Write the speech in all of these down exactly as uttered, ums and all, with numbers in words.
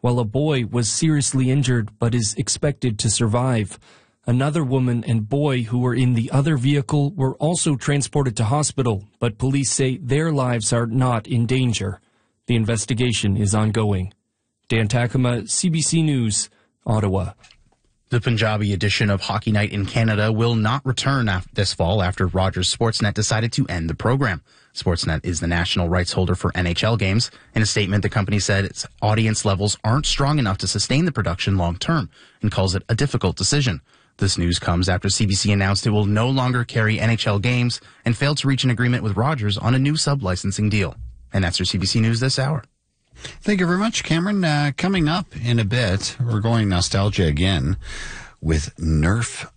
while a boy was seriously injured but is expected to survive. Another woman and boy who were in the other vehicle were also transported to hospital, but police say their lives are not in danger. The investigation is ongoing. Dan Takama, C B C News, Ottawa. The Punjabi edition of Hockey Night in Canada will not return after this fall after Rogers Sportsnet decided to end the program. Sportsnet is the national rights holder for N H L games. In a statement, the company said its audience levels aren't strong enough to sustain the production long term and calls it a difficult decision. This news comes after C B C announced it will no longer carry N H L games and failed to reach an agreement with Rogers on a new sub-licensing deal. And that's your C B C News this hour. Thank you very much, Cameron. Uh, coming up in a bit, we're going nostalgia again with Nerf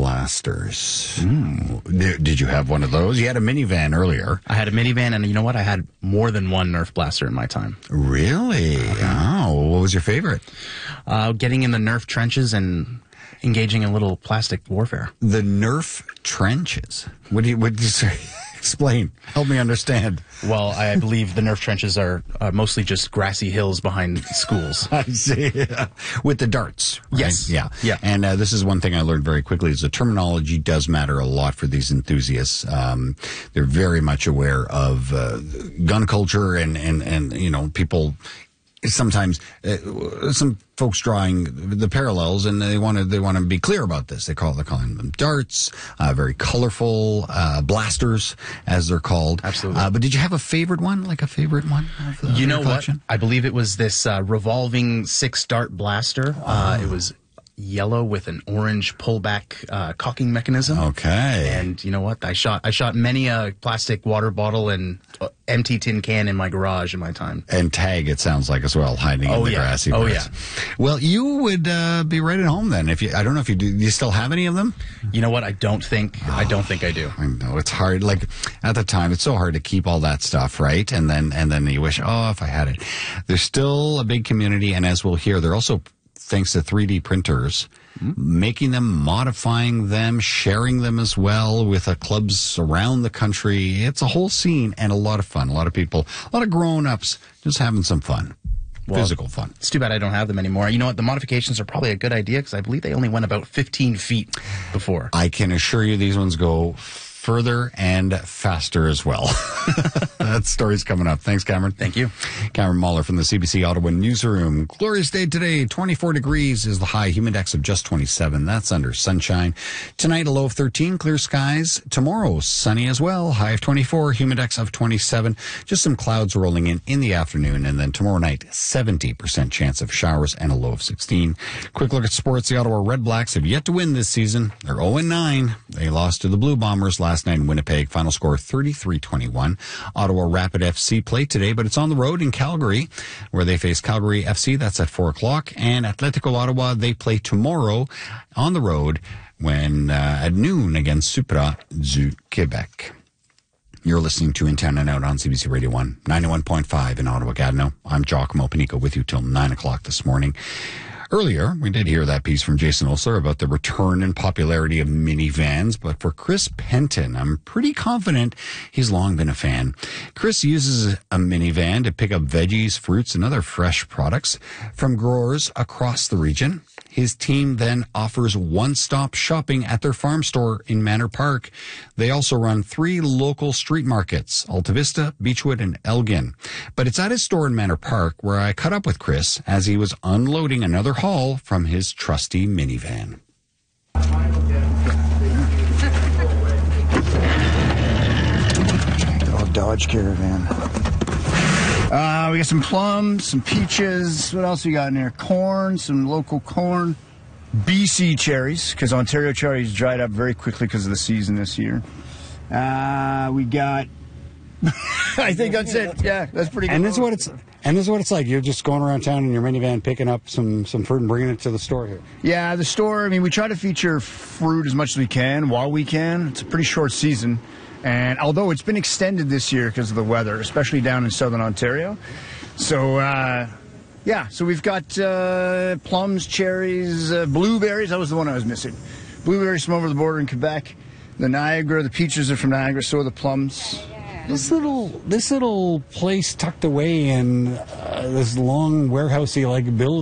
blasters. Mm. Did you have one of those? You had a minivan earlier. I had a minivan, and you know what? I had more than one Nerf blaster in my time. Really? Uh-huh. Oh, what was your favorite? Uh, getting in the Nerf trenches and engaging in a little plastic warfare. The Nerf trenches? What do you, what do you say? Explain. Help me understand. Well, I believe the Nerf trenches are uh, mostly just grassy hills behind schools. I see. Yeah. With the darts. Right? Yes. Yeah. Yeah. And uh, this is one thing I learned very quickly is the terminology does matter a lot for these enthusiasts. Um, they're very much aware of uh, gun culture and, and, and, you know, people... Sometimes uh, some folks drawing the parallels, and they want to they want to be clear about this. They call they're calling them darts, uh, very colorful uh, blasters, as they're called. Absolutely. Uh, but did you have a favorite one, like a favorite one? Of the, you know what? Collection? I believe it was this uh, revolving six dart blaster. Oh. Uh, it was yellow with an orange pullback uh, cocking mechanism. Okay. And you know what? I shot I shot many a plastic water bottle and uh, empty tin can in my garage in my time. And tag, it sounds like, as well, hiding oh, in the yeah. grassy Oh, parts. yeah. Well, you would uh, be right at home then. If you, I don't know if you do. Do you still have any of them? You know what? I don't think. Oh, I don't think I do. I know it's hard. Like at the time, it's so hard to keep all that stuff, right? And then and then you wish, oh, if I had it. There's still a big community, and as we'll hear, they're also, thanks to three D printers, mm-hmm. making them, modifying them, sharing them as well with uh, clubs around the country. It's a whole scene and a lot of fun. A lot of people, a lot of grown-ups just having some fun. Well, physical fun. It's too bad I don't have them anymore. You know what? The modifications are probably a good idea because I believe they only went about fifteen feet before. I can assure you these ones go further and faster as well. That story's coming up. Thanks, Cameron. Thank you. Cameron Mahler from the C B C Ottawa Newsroom. Glorious day today. twenty-four degrees is the high. Humidex of just twenty-seven. That's under sunshine. Tonight, a low of thirteen. Clear skies. Tomorrow, sunny as well. High of twenty-four. Humidex of twenty-seven. Just some clouds rolling in in the afternoon. And then tomorrow night, seventy percent chance of showers and a low of sixteen. Quick look at sports. The Ottawa Red Blacks have yet to win this season. They're oh and nine. They lost to the Blue Bombers last night in Winnipeg. Final score thirty-three twenty-one. Ottawa Rapid F C play today, but it's on the road in Calgary, where they face Calgary F C. That's at four o'clock. And Atletico Ottawa, they play tomorrow on the road when uh, at noon against Supra du Québec. You're listening to In Town and Out on C B C Radio one, ninety-one point five in Ottawa-Gatineau. I'm Giacomo Panico with you till nine o'clock this morning. Earlier, we did hear that piece from Jason Osler about the return in popularity of minivans, but for Chris Penton, I'm pretty confident he's long been a fan. Chris uses a minivan to pick up veggies, fruits, and other fresh products from growers across the region. His team then offers one-stop shopping at their farm store in Manor Park. They also run three local street markets, Alta Vista, Beechwood, and Elgin. But it's at his store in Manor Park where I caught up with Chris as he was unloading another haul from his trusty minivan. Oh, Dodge Caravan. Uh, we got some plums, some peaches. What else we got in there? Corn, some local corn. B C cherries, because Ontario cherries dried up very quickly because of the season this year. Uh, we got... I think that's it. Yeah, that's pretty good. And this is what it's and this is what it's like. You're just going around town in your minivan, picking up some, some fruit and bringing it to the store here. Yeah, the store, I mean, we try to feature fruit as much as we can while we can. It's a pretty short season. And although it's been extended this year because of the weather, especially down in southern Ontario. So, uh, yeah, so we've got uh, plums, cherries, uh, blueberries. That was the one I was missing. Blueberries from over the border in Quebec. The Niagara, the peaches are from Niagara, so are the plums. This little this little place tucked away in uh, this long warehousey like building.